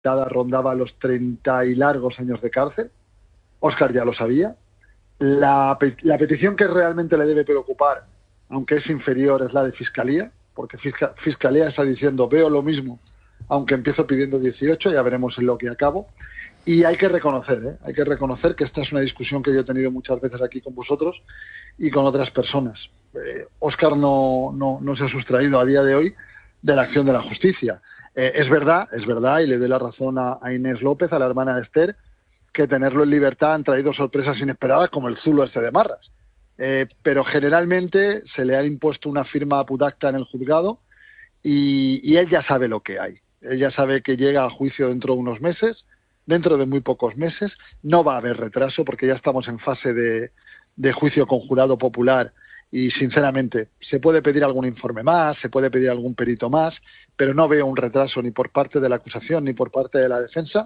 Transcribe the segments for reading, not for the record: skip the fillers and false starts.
rondaba los 30 y largos años de cárcel. Óscar ya lo sabía. La petición que realmente le debe preocupar, aunque es inferior, es la de Fiscalía, porque Fiscalía está diciendo veo lo mismo, aunque empiezo pidiendo 18, ya veremos en lo que acabo. Y hay que reconocer que esta es una discusión que yo he tenido muchas veces aquí con vosotros y con otras personas. Óscar no se ha sustraído a día de hoy de la acción de la justicia. Es verdad, y le doy la razón a Inés López, a la hermana de Esther, que tenerlo en libertad han traído sorpresas inesperadas, como el zulo este de Marras. Pero generalmente se le ha impuesto una firma putacta en el juzgado y él ya sabe lo que hay. Él ya sabe que llega a juicio dentro de unos meses, dentro de muy pocos meses. No va a haber retraso porque ya estamos en fase de juicio con jurado popular y, sinceramente, se puede pedir algún informe más, se puede pedir algún perito más, pero no veo un retraso ni por parte de la acusación ni por parte de la defensa.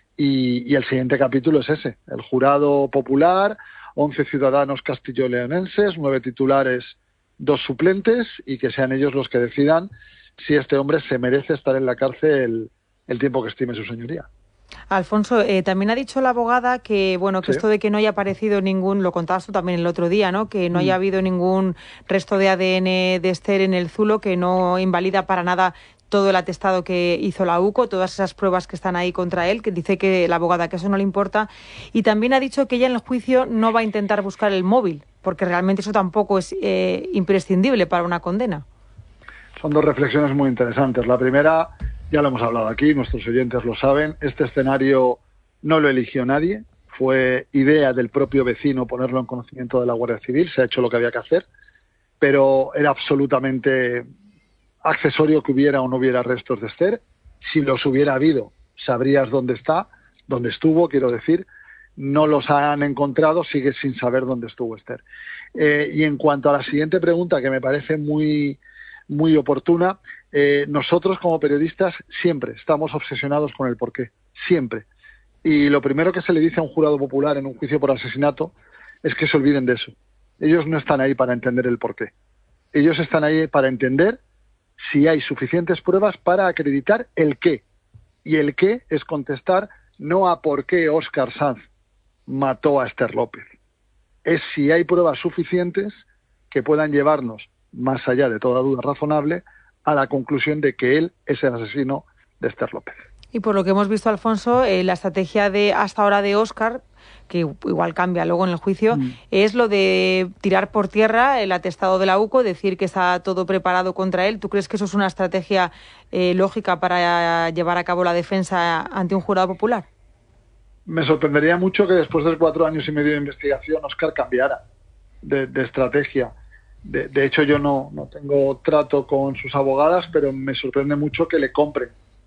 Y el siguiente capítulo es ese, el jurado popular, 11 ciudadanos castillo-leonenses, 9 titulares, 2 suplentes, y que sean ellos los que decidan si este hombre se merece estar en la cárcel el tiempo que estime su señoría. Alfonso, también ha dicho la abogada que que esto de que no haya aparecido ningún, lo contabas tú también el otro día, ¿no? Que no haya habido ningún resto de ADN de Esther en el zulo, que no invalida para nada todo el atestado que hizo la UCO, todas esas pruebas que están ahí contra él, que dice que la abogada que eso no le importa. Y también ha dicho que ella en el juicio no va a intentar buscar el móvil, porque realmente eso tampoco es imprescindible para una condena. Son dos reflexiones muy interesantes. La primera, ya lo hemos hablado aquí, nuestros oyentes lo saben, este escenario no lo eligió nadie, fue idea del propio vecino ponerlo en conocimiento de la Guardia Civil, se ha hecho lo que había que hacer, pero era absolutamente accesorio que hubiera o no hubiera restos de Esther. Si los hubiera habido, sabrías dónde está, dónde estuvo, quiero decir. No los han encontrado, sigue sin saber dónde estuvo Esther. Y en cuanto a la siguiente pregunta, que me parece muy oportuna, nosotros como periodistas siempre estamos obsesionados con el porqué, siempre. Y lo primero que se le dice a un jurado popular en un juicio por asesinato es que se olviden de eso. Ellos no están ahí para entender el porqué. Ellos están ahí para entender si hay suficientes pruebas para acreditar el qué. Y el qué es contestar no a por qué Óscar Sanz mató a Esther López. Es si hay pruebas suficientes que puedan llevarnos, más allá de toda duda razonable, a la conclusión de que él es el asesino de Esther López. Y por lo que hemos visto, Alfonso, la estrategia de hasta ahora de Óscar, que igual cambia luego en el juicio, es lo de tirar por tierra el atestado de la UCO, decir que está todo preparado contra él. ¿Tú crees que eso es una estrategia lógica para llevar a cabo la defensa ante un jurado popular? Me sorprendería mucho que después de 4 años y medio de investigación Óscar cambiara de estrategia. De hecho, yo no tengo trato con sus abogadas, pero me sorprende mucho que le compren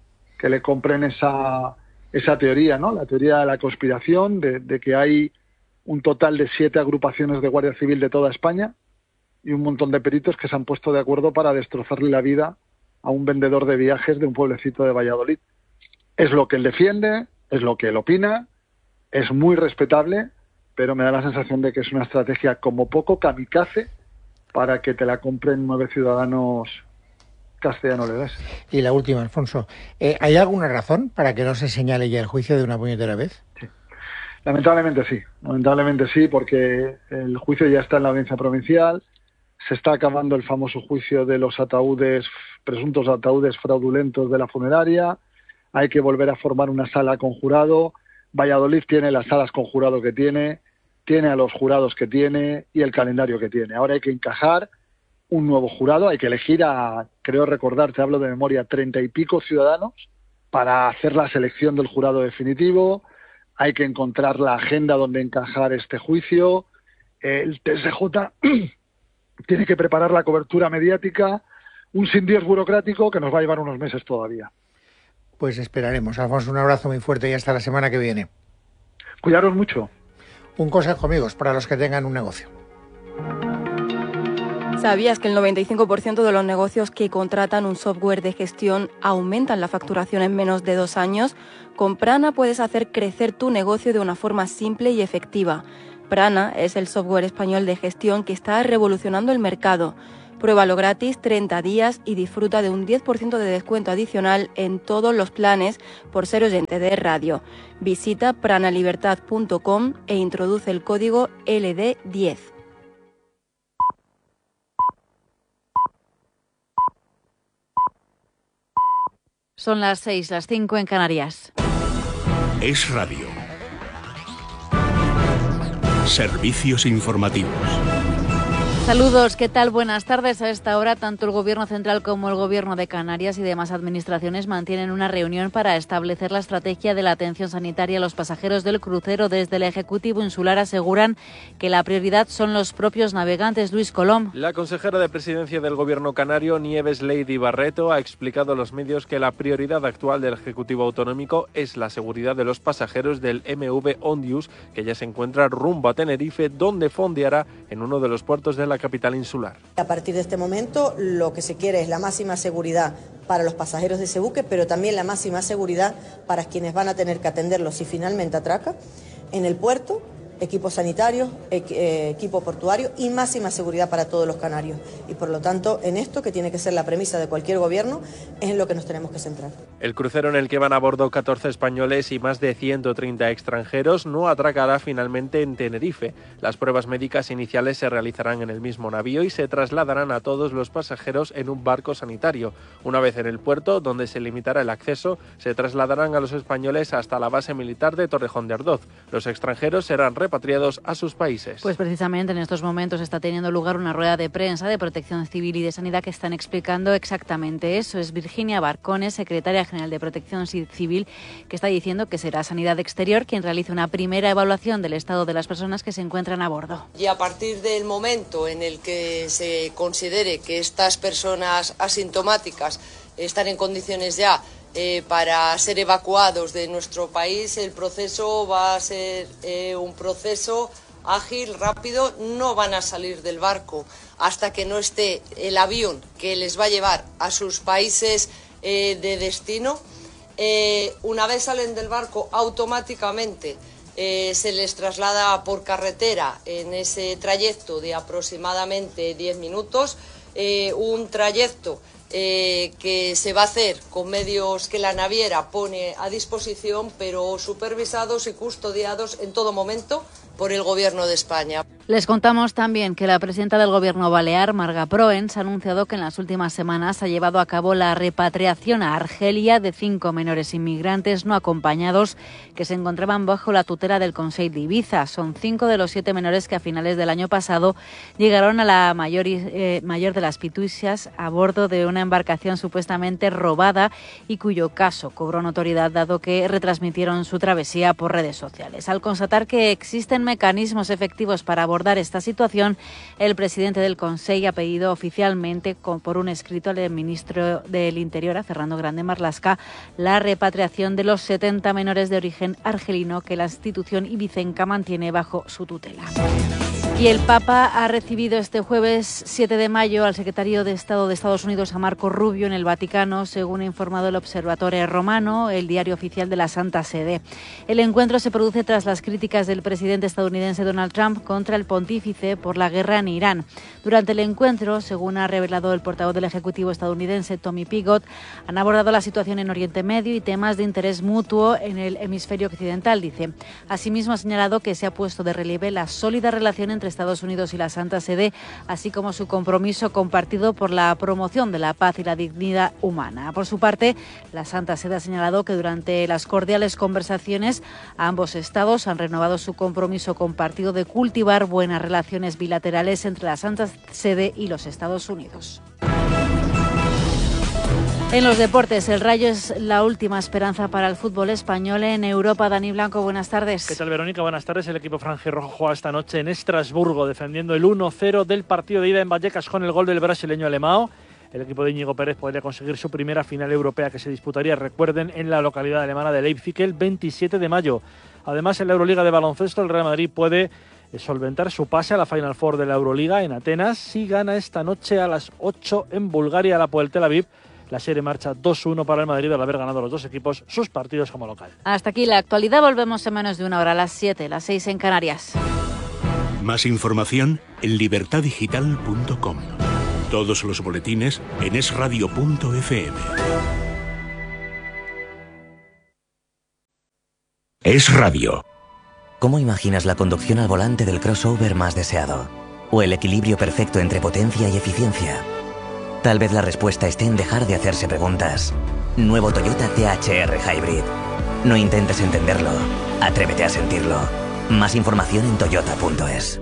esa teoría, ¿no? La teoría de la conspiración, de que hay un total de 7 agrupaciones de Guardia Civil de toda España y un montón de peritos que se han puesto de acuerdo para destrozarle la vida a un vendedor de viajes de un pueblecito de Valladolid. Es lo que él defiende, es lo que él opina, es muy respetable, pero me da la sensación de que es una estrategia como poco kamikaze para que te la compren 9 ciudadanos castellano-leoneses. Y la última, Alfonso, ¿hay alguna razón para que no se señale ya el juicio de una puñetera vez? Sí. Lamentablemente sí, porque el juicio ya está en la audiencia provincial, se está acabando el famoso juicio de los presuntos ataúdes fraudulentos de la funeraria, hay que volver a formar una sala con jurado. Valladolid tiene las salas con jurado que tiene a los jurados que tiene y el calendario que tiene. Ahora hay que encajar un nuevo jurado, hay que elegir creo recordar, te hablo de memoria, 30 y pico ciudadanos para hacer la selección del jurado definitivo. Hay que encontrar la agenda donde encajar este juicio. El TSJ tiene que preparar la cobertura mediática, un sin Dios burocrático que nos va a llevar unos meses todavía. Pues esperaremos. Alfonso, un abrazo muy fuerte y hasta la semana que viene. Cuidaros mucho. Un consejo, amigos, para los que tengan un negocio. ¿Sabías que el 95% de los negocios que contratan un software de gestión aumentan la facturación en menos de 2 años? Con Prana puedes hacer crecer tu negocio de una forma simple y efectiva. Prana es el software español de gestión que está revolucionando el mercado. Pruébalo gratis 30 días y disfruta de un 10% de descuento adicional en todos los planes por ser oyente de radio. Visita pranalibertad.com e introduce el código LD10. Son las 6, las 5 en Canarias. Es Radio. Servicios informativos. Saludos, ¿qué tal? Buenas tardes. A esta hora, tanto el Gobierno Central como el Gobierno de Canarias y demás administraciones mantienen una reunión para establecer la estrategia de la atención sanitaria a los pasajeros del crucero. Desde el Ejecutivo Insular aseguran que la prioridad son los propios navegantes. Luis Colom. La consejera de Presidencia del Gobierno canario, Nieves Lady Barreto, ha explicado a los medios que la prioridad actual del Ejecutivo Autonómico es la seguridad de los pasajeros del MV Ondius, que ya se encuentra rumbo a Tenerife, donde fondeará en uno de los puertos de la capital insular. A partir de este momento lo que se quiere es la máxima seguridad para los pasajeros de ese buque, pero también la máxima seguridad para quienes van a tener que atenderlos si finalmente atraca en el puerto, equipos sanitarios, equipo portuario y máxima seguridad para todos los canarios. Y por lo tanto, en esto, que tiene que ser la premisa de cualquier gobierno, es en lo que nos tenemos que centrar. El crucero en el que van a bordo 14 españoles y más de 130 extranjeros no atracará finalmente en Tenerife. Las pruebas médicas iniciales se realizarán en el mismo navío y se trasladarán a todos los pasajeros en un barco sanitario. Una vez en el puerto, donde se limitará el acceso, se trasladarán a los españoles hasta la base militar de Torrejón de Ardoz. Los extranjeros serán repatriados a sus países. Pues precisamente en estos momentos está teniendo lugar una rueda de prensa de Protección Civil y de Sanidad que están explicando exactamente eso. Es Virginia Barcone, secretaria general de Protección Civil, que está diciendo que será Sanidad Exterior quien realice una primera evaluación del estado de las personas que se encuentran a bordo. Y a partir del momento en el que se considere que estas personas asintomáticas están en condiciones ya para ser evacuados de nuestro país, el proceso va a ser un proceso ágil, rápido. No van a salir del barco hasta que no esté el avión que les va a llevar a sus países de destino. Una vez salen del barco, automáticamente se les traslada por carretera en ese trayecto de aproximadamente 10 minutos, un trayecto que se va a hacer con medios que la naviera pone a disposición, pero supervisados y custodiados en todo momento por el Gobierno de España. Les contamos también que la presidenta del Gobierno balear, Marga Proens, ha anunciado que en las últimas semanas ha llevado a cabo la repatriación a Argelia de 5 menores inmigrantes no acompañados que se encontraban bajo la tutela del Consell de Ibiza. Son 5 de los 7 menores que a finales del año pasado llegaron a la mayor de las Pitusias a bordo de una embarcación supuestamente robada y cuyo caso cobró notoriedad dado que retransmitieron su travesía por redes sociales. Al constatar que existen mecanismos efectivos para abordar esta situación, el presidente del Consell ha pedido oficialmente por un escrito al ministro del Interior, a Fernando Grande Marlaska, la repatriación de los 70 menores de origen argelino que la institución ibicenca mantiene bajo su tutela. Y el Papa ha recibido este jueves 7 de mayo al secretario de Estado de Estados Unidos, a Marco Rubio, en el Vaticano, según ha informado el Observatore Romano, el diario oficial de la Santa Sede. El encuentro se produce tras las críticas del presidente estadounidense Donald Trump contra el pontífice por la guerra en Irán. Durante el encuentro, según ha revelado el portavoz del Ejecutivo estadounidense, Tommy Pigott, han abordado la situación en Oriente Medio y temas de interés mutuo en el hemisferio occidental, dice. Asimismo, ha señalado que se ha puesto de relieve la sólida relación entre Estados Unidos y la Santa Sede, así como su compromiso compartido por la promoción de la paz y la dignidad humana. Por su parte, la Santa Sede ha señalado que durante las cordiales conversaciones ambos estados han renovado su compromiso compartido de cultivar buenas relaciones bilaterales entre la Santa Sede y los Estados Unidos. En los deportes, el Rayo es la última esperanza para el fútbol español en Europa. Dani Blanco, buenas tardes. ¿Qué tal, Verónica? Buenas tardes. El equipo franjirrojo juega esta noche en Estrasburgo, defendiendo el 1-0 del partido de ida en Vallecas con el gol del brasileño Alemão. El equipo de Íñigo Pérez podría conseguir su primera final europea, que se disputaría, recuerden, en la localidad alemana de Leipzig el 27 de mayo. Además, en la Euroliga de baloncesto, el Real Madrid puede solventar su pase a la Final Four de la Euroliga en Atenas si gana esta noche a las 8 en Bulgaria al Hapoel Tel Aviv. La serie marcha 2-1 para el Madrid al haber ganado los dos equipos sus partidos como local. Hasta aquí la actualidad. Volvemos en menos de una hora, a las 7, las 6 en Canarias. Más información en libertadigital.com. Todos los boletines en esradio.fm. Es Radio. ¿Cómo imaginas la conducción al volante del crossover más deseado? ¿O el equilibrio perfecto entre potencia y eficiencia? Tal vez la respuesta esté en dejar de hacerse preguntas. Nuevo Toyota THR Hybrid. No intentes entenderlo, atrévete a sentirlo. Más información en toyota.es.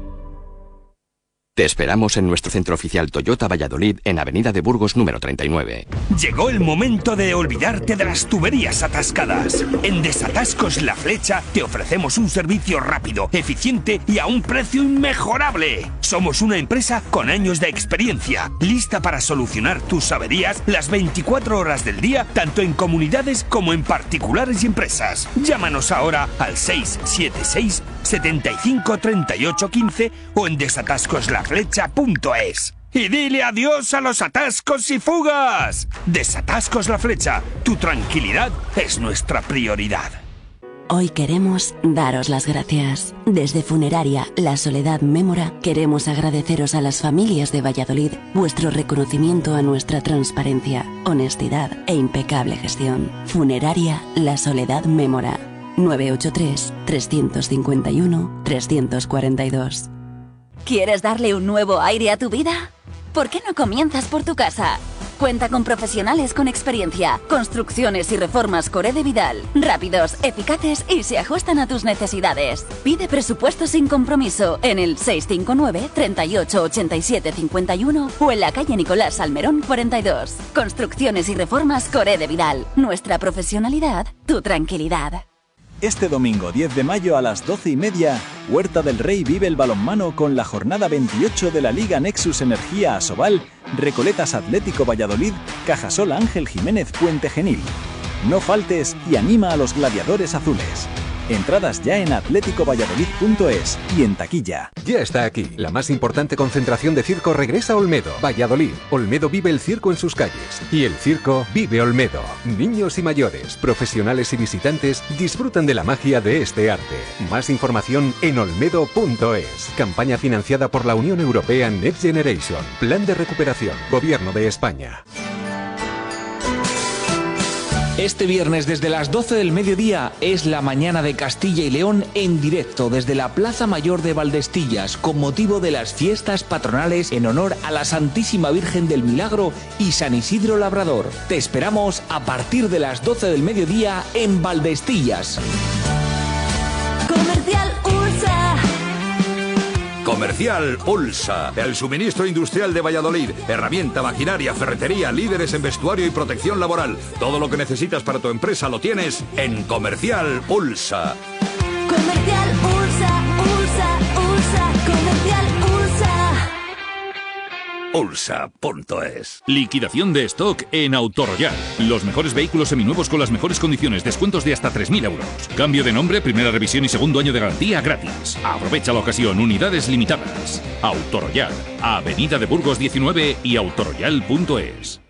Te esperamos en nuestro centro oficial Toyota Valladolid, en Avenida de Burgos número 39. Llegó el momento de olvidarte de las tuberías atascadas. En Desatascos La Flecha te ofrecemos un servicio rápido, eficiente y a un precio inmejorable. Somos una empresa con años de experiencia, lista para solucionar tus averías las 24 horas del día, tanto en comunidades como en particulares y empresas. Llámanos ahora al 676 75 38 15 o en desatascoslaflecha.es. Y dile adiós a los atascos y fugas. Desatascos La Flecha, tu tranquilidad es nuestra prioridad. Hoy queremos daros las gracias. Desde Funeraria La Soledad Mémora queremos agradeceros a las familias de Valladolid vuestro reconocimiento a nuestra transparencia, honestidad e impecable gestión. Funeraria La Soledad Mémora. 983-351-342. ¿Quieres darle un nuevo aire a tu vida? ¿Por qué no comienzas por tu casa? Cuenta con profesionales con experiencia, construcciones y reformas Coré de Vidal, rápidos, eficaces y se ajustan a tus necesidades. Pide presupuesto sin compromiso en el 659 38 87 51 o en la calle Nicolás Salmerón 42. Construcciones y reformas Coré de Vidal. Nuestra profesionalidad, tu tranquilidad. Este domingo 10 de mayo a las 12:30, Huerta del Rey vive el balonmano con la jornada 28 de la Liga Nexus Energía Asobal, Recoletas Atlético Valladolid, Cajasol Ángel Jiménez Puente Genil. No faltes y anima a los gladiadores azules. Entradas ya en atléticovalladolid.es y en taquilla. Ya está aquí. La más importante concentración de circo regresa a Olmedo, Valladolid. Olmedo vive el circo en sus calles. Y el circo vive Olmedo. Niños y mayores, profesionales y visitantes disfrutan de la magia de este arte. Más información en olmedo.es. Campaña financiada por la Unión Europea Next Generation. Plan de recuperación. Gobierno de España. Este viernes desde las 12 del mediodía es la mañana de Castilla y León en directo desde la Plaza Mayor de Valdestillas con motivo de las fiestas patronales en honor a la Santísima Virgen del Milagro y San Isidro Labrador. Te esperamos a partir de las 12 del mediodía en Valdestillas. Comercial USA. Comercial Ulsa, el suministro industrial de Valladolid, herramienta, maquinaria, ferretería, líderes en vestuario y protección laboral. Todo lo que necesitas para tu empresa lo tienes en Comercial Ulsa. Comercial USA, USA, USA, Comercial USA. Ulsa.es. Liquidación de stock en Autoroyal. Los mejores vehículos seminuevos con las mejores condiciones. Descuentos de hasta 3.000 euros. Cambio de nombre, primera revisión y segundo año de garantía gratis. Aprovecha la ocasión. Unidades limitadas. Autoroyal. Avenida de Burgos 19 y autoroyal.es.